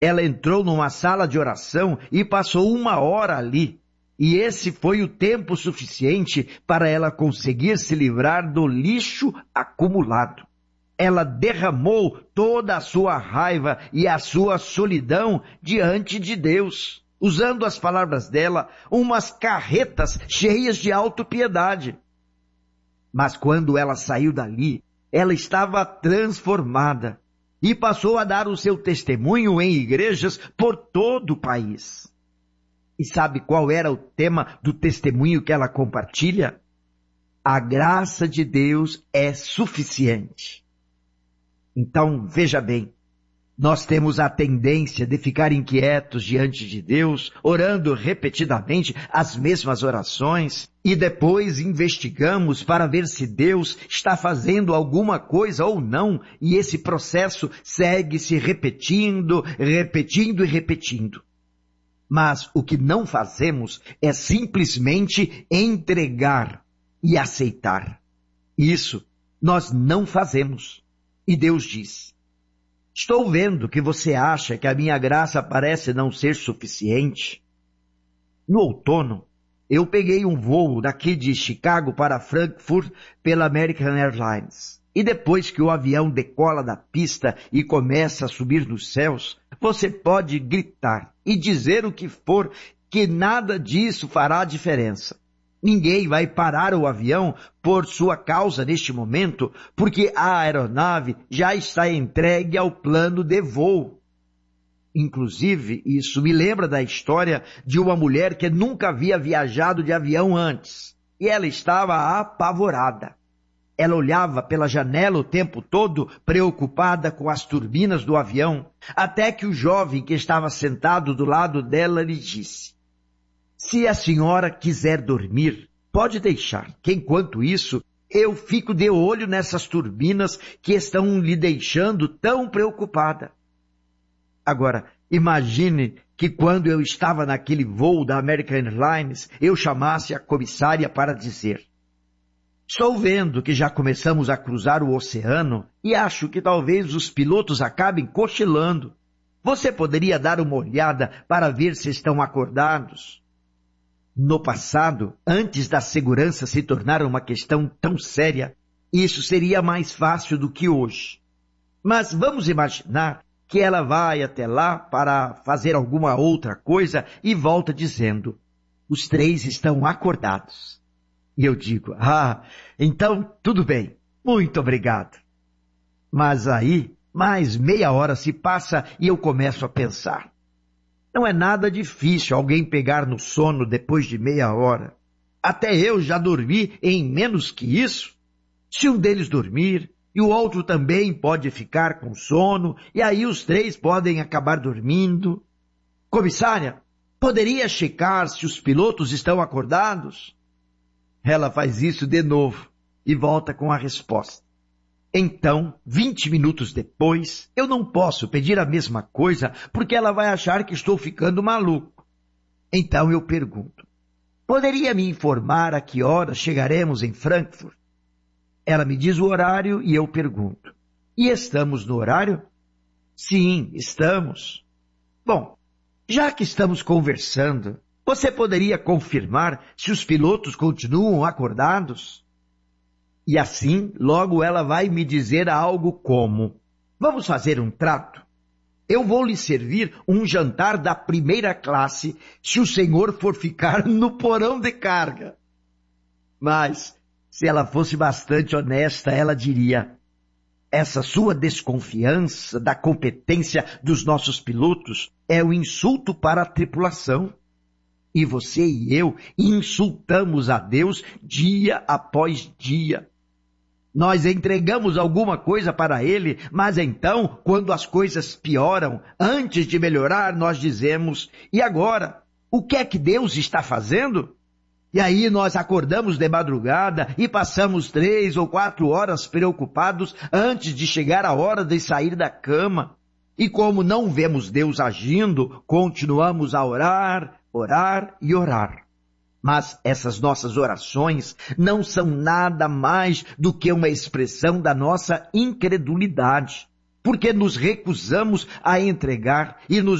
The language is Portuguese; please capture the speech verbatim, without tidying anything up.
Ela entrou numa sala de oração e passou uma hora ali. E esse foi o tempo suficiente para ela conseguir se livrar do lixo acumulado. Ela derramou toda a sua raiva e a sua solidão diante de Deus, usando as palavras dela, umas carretas cheias de autopiedade. Mas quando ela saiu dali, ela estava transformada e passou a dar o seu testemunho em igrejas por todo o país. E sabe qual era o tema do testemunho que ela compartilha? A graça de Deus é suficiente. Então, veja bem, nós temos a tendência de ficar inquietos diante de Deus, orando repetidamente as mesmas orações, e depois investigamos para ver se Deus está fazendo alguma coisa ou não, e esse processo segue se repetindo, repetindo e repetindo. Mas o que não fazemos é simplesmente entregar e aceitar. Isso nós não fazemos. E Deus diz: estou vendo que você acha que a minha graça parece não ser suficiente. No outono, eu peguei um voo daqui de Chicago para Frankfurt pela American Airlines. E depois que o avião decola da pista e começa a subir nos céus, você pode gritar e dizer o que for, que nada disso fará diferença. Ninguém vai parar o avião por sua causa neste momento, porque a aeronave já está entregue ao plano de voo. Inclusive, isso me lembra da história de uma mulher que nunca havia viajado de avião antes, e ela estava apavorada. Ela olhava pela janela o tempo todo, preocupada com as turbinas do avião, até que o jovem que estava sentado do lado dela lhe disse: se a senhora quiser dormir, pode deixar, que enquanto isso, eu fico de olho nessas turbinas que estão lhe deixando tão preocupada. Agora, imagine que quando eu estava naquele voo da American Airlines, eu chamasse a comissária para dizer: estou vendo que já começamos a cruzar o oceano e acho que talvez os pilotos acabem cochilando. Você poderia dar uma olhada para ver se estão acordados? No passado, antes da segurança se tornar uma questão tão séria, isso seria mais fácil do que hoje. Mas vamos imaginar que ela vai até lá para fazer alguma outra coisa e volta dizendo: os três estão acordados. E eu digo: ah, então tudo bem, muito obrigado. Mas aí, mais meia hora se passa e eu começo a pensar: não é nada difícil alguém pegar no sono depois de meia hora. Até eu já dormi em menos que isso. Se um deles dormir, e o outro também pode ficar com sono, e aí os três podem acabar dormindo. Comissária, poderia checar se os pilotos estão acordados? Ela faz isso de novo e volta com a resposta. Então, vinte minutos depois, eu não posso pedir a mesma coisa porque ela vai achar que estou ficando maluco. Então eu pergunto: poderia me informar a que horas chegaremos em Frankfurt? Ela me diz o horário e eu pergunto: e estamos no horário? Sim, estamos. Bom, já que estamos conversando, você poderia confirmar se os pilotos continuam acordados? E assim, logo ela vai me dizer algo como: vamos fazer um trato? Eu vou lhe servir um jantar da primeira classe se o senhor for ficar no porão de carga. Mas, se ela fosse bastante honesta, ela diria: essa sua desconfiança da competência dos nossos pilotos é um insulto para a tripulação. E você e eu insultamos a Deus dia após dia. Nós entregamos alguma coisa para Ele, mas então, quando as coisas pioram, antes de melhorar, nós dizemos: e agora? O que é que Deus está fazendo? E aí nós acordamos de madrugada e passamos três ou quatro horas preocupados antes de chegar a hora de sair da cama. E como não vemos Deus agindo, continuamos a orar, orar e orar. Mas essas nossas orações não são nada mais do que uma expressão da nossa incredulidade. porque nos recusamos a entregar e nos